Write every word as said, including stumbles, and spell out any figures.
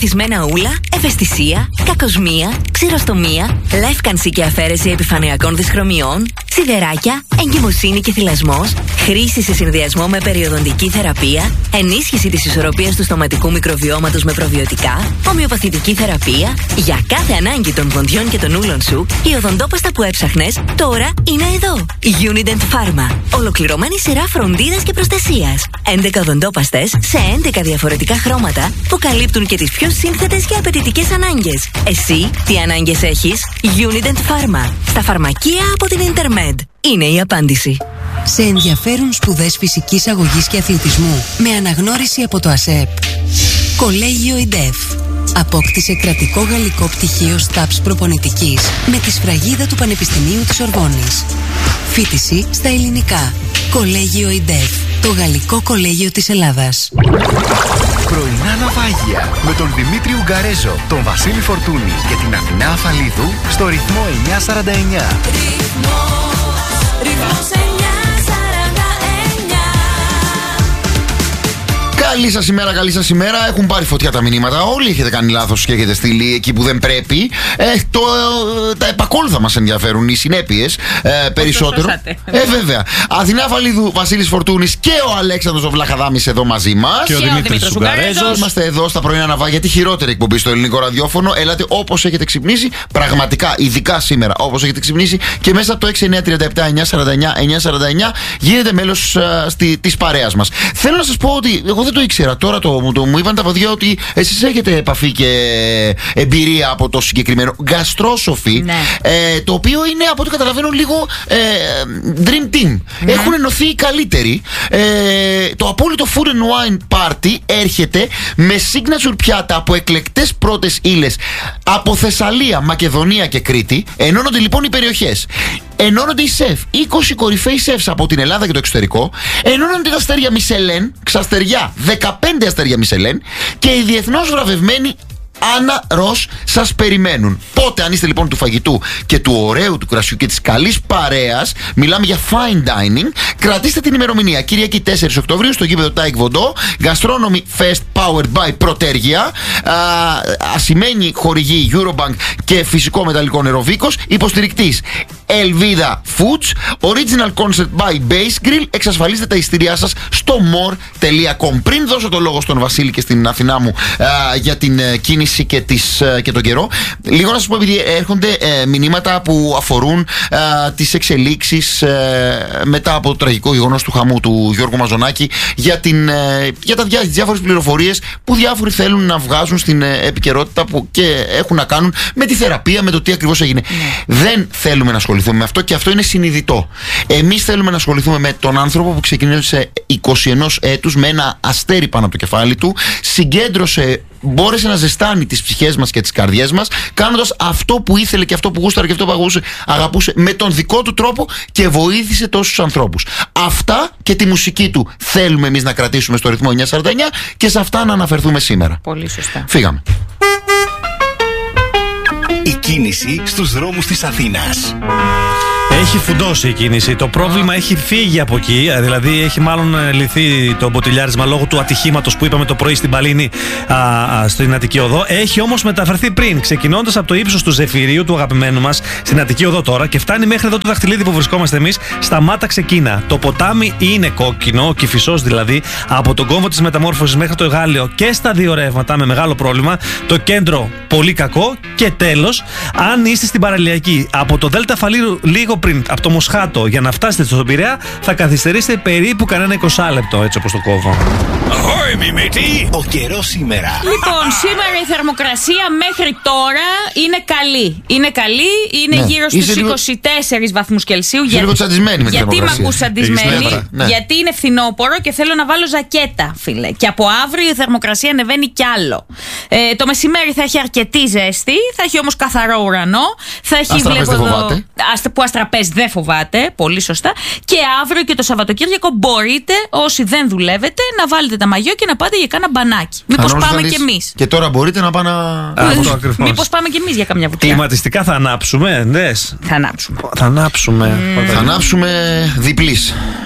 μεθυσμένα ούλα, ευαισθησία, κακοσμία, ξηροστομία, λεύκανση και αφαίρεση επιφανειακών δυσχρωμιών, σιδεράκια, εγκυμοσύνη και θυλασμός, χρήση σε συνδυασμό με περιοδοντική θεραπεία, ενίσχυση της ισορροπίας του στοματικού μικροβιώματος με προβιωτικά, ομοιοπαθητική θεραπεία. Για κάθε ανάγκη των δοντιών και των ούλων σου, η οδοντόπαστα που έψαχνες τώρα είναι εδώ. Unident Pharma. Ολοκληρωμένη σειρά φροντίδας και προστασίας. έντεκα οδοντόπαστες σε έντεκα διαφορετικά χρώματα που καλύπτουν και τις πιο σύνθετες και απαιτητικές ανάγκες. Εσύ τι ανάγκες έχεις? Unident Pharma. Στα φαρμακεία από την Intermed. Είναι η απάντηση. Σε ενδιαφέρουν σπουδές φυσικής αγωγής και αθλητισμού με αναγνώριση από το ΑΣΕΠ. Κολέγιο ΙΝΤΕΦ. Απόκτησε κρατικό γαλλικό πτυχίο ΣΤΑΠΣ προπονητικής με τη σφραγίδα του Πανεπιστημίου της Ορβόνης. Φοιτηση στα ελληνικά. Κολέγιο ΙΝΤΕΦ. Το γαλλικό κολέγιο της Ελλάδας. Πρωινά ναυάγια με τον Δημήτρη Ουγγαρέζο, τον Βασίλη Φορτούνη και την Αθηνά Αφαλίδου στο ρυθμό εννιά σαράντα εννιά. Καλή σας ημέρα, καλή σας ημέρα. Έχουν πάρει φωτιά τα μηνύματα. Όλοι έχετε κάνει λάθος και έχετε στείλει εκεί που δεν πρέπει. Ε, το, τα επακόλουθα μας ενδιαφέρουν, οι συνέπειες ε, περισσότερο. Ε, βέβαια. Αθηνά Αφαλίδου, Βασίλης Φορτούνης και ο Αλέξανδρος ο Βλαχαδάμης εδώ μαζί μας. Και ο Δημήτρης Ουγγαρέζος. Είμαστε εδώ στα πρωινά ναυάγια, τη χειρότερη εκπομπή στο ελληνικό ραδιόφωνο. Έλατε όπως έχετε ξυπνήσει, πραγματικά, ειδικά σήμερα, όπως έχετε ξυπνήσει και μέσα από το έξι εννιά τρία επτά εννιά σαράντα εννιά εννιά σαράντα εννιά γίνετε μέλος της παρέας μας. Θέλω να σας πω ότι εγώ δεν το ήξερα. Τώρα το, το, μου είπαν τα παιδιά ότι εσείς έχετε επαφή και εμπειρία από το συγκεκριμένο γαστρόσοφι. Ναι. Ε, το οποίο είναι, από ό,τι καταλαβαίνω, λίγο ε, Dream Team. Ναι. Έχουν ενωθεί οι καλύτεροι. Ε, το απόλυτο Food and Wine Party έρχεται με signature πιάτα από εκλεκτές πρώτες ύλες από Θεσσαλία, Μακεδονία και Κρήτη. Ενώνονται λοιπόν οι περιοχές. Ενώνονται οι σεφ, είκοσι κορυφαίοι σεφs από την Ελλάδα και το εξωτερικό. Ενώνονται τα αστέρια Μισελέν, ξαστεριά δεκαπέντε αστέρια Μισελέν και οι διεθνώς βραβευμένοι Άννα Ρος σας περιμένουν. Πότε, αν είστε λοιπόν του φαγητού και του ωραίου του κρασιού και της καλής παρέας, μιλάμε για fine dining, κρατήστε την ημερομηνία. Κυριακή τέσσερις Οκτωβρίου στο γήπεδο Τάικ Βοντό, Gastronomy Fest powered by Προτέργεια, ασημένοι χορηγοί Eurobank και φυσικό μεταλλικό νερό Βίκος, υποστηρικτής Elvida Foods, original concert by Base Grill. Εξασφαλίστε τα εισιτήριά σας στο more τελεία com. Πριν δώσω το λόγο στον Βασίλη και στην Αθηνά μου α, για την uh, κίνηση και, τις, uh, και τον καιρό, λίγο να σας πω, επειδή έρχονται uh, μηνύματα που αφορούν uh, τις εξελίξεις uh, μετά από το τραγικό γεγονός του χαμού του Γιώργου Μαζονάκη, για, την, uh, για τα διά, τις διάφορες πληροφορίες που διάφοροι θέλουν να βγάζουν στην uh, επικαιρότητα που και έχουν να κάνουν με τη θεραπεία, με το τι ακριβώς έγινε. Mm. Δεν θέλουμε να ασχοληθούμε με αυτό και αυτό είναι συνειδητό. Εμείς θέλουμε να ασχοληθούμε με τον άνθρωπο που ξεκίνησε είκοσι ένα έτους με ένα αστέρι πάνω από το κεφάλι του, συγκέντρωσε, μπόρεσε να ζεστάνει τις ψυχές μας και τις καρδιές μας, κάνοντας αυτό που ήθελε και αυτό που γούσταρε και αυτό που αγαπούσε, αγαπούσε με τον δικό του τρόπο και βοήθησε τόσους ανθρώπους. Αυτά και τη μουσική του θέλουμε εμείς να κρατήσουμε στο ρυθμό εννιά σαράντα εννιά και σε αυτά να αναφερθούμε σήμερα. Πολύ σωστά. Φύγαμε. Η κίνηση στους δρόμους της Αθήνας. Έχει φουντώσει η κίνηση. Το πρόβλημα έχει φύγει από εκεί. Δηλαδή, έχει μάλλον λυθεί το μποτιλιάρισμα λόγω του ατυχήματος που είπαμε το πρωί στην Παλίνη, α, α, στην Αττική Οδό. Έχει όμως μεταφερθεί πριν, ξεκινώντας από το ύψος του Ζεφυρίου, του αγαπημένου μας, στην Αττική Οδό τώρα και φτάνει μέχρι εδώ το δαχτυλίδι που βρισκόμαστε εμείς, στα Μάτα Ξεκίνα. Το ποτάμι είναι κόκκινο, Κηφισός δηλαδή, από τον κόμβο της Μεταμόρφωσης μέχρι το Εγάλεο και στα δύο ρεύματα με μεγάλο πρόβλημα. Το κέντρο πολύ κακό. Και τέλος, αν είστε στην παραλιακή, από το Δέλτα Φαλήρου λίγο πριν, από το Μοσχάτο, για να φτάσετε στον Πειραιά, θα καθυστερήσετε περίπου κανένα είκοσι λεπτό, έτσι όπως το κόβω. Ahoy, Μιμίτη! Ο καιρός σήμερα. Λοιπόν, σήμερα η θερμοκρασία μέχρι τώρα είναι καλή. Είναι καλή, είναι ναι. γύρω στους λίγο... είκοσι τέσσερις βαθμούς Κελσίου. Είσαι λίγο τσαντισμένη με τη γιατί θερμοκρασία. Γιατί με ακούς τσαντισμένη? Ναι. Γιατί είναι φθινόπωρο και θέλω να βάλω ζακέτα, φίλε. Και από αύριο η θερμοκρασία ανεβαίνει κι άλλο. Ε, το μεσημέρι θα έχει αρκετή ζέστη, θα έχει όμως καθαρό ουρανό. Θα έχει, βλέπω εδώ, που αστραπές δεν φοβάται, πολύ σωστά. Και αύριο και το Σαββατοκύριακο μπορείτε, όσοι δεν δουλεύετε, να βάλετε τα μαγιό και να πάτε για κάνα μπανάκι. Μήπως πάμε κι εμείς. Και τώρα μπορείτε να πάμε να. Μήπως πάμε κι εμείς για καμιά βουτιά. Κλιματιστικά θα ανάψουμε, δες. Θα ανάψουμε. Θα ανάψουμε. Mm. Θα ανάψουμε διπλής.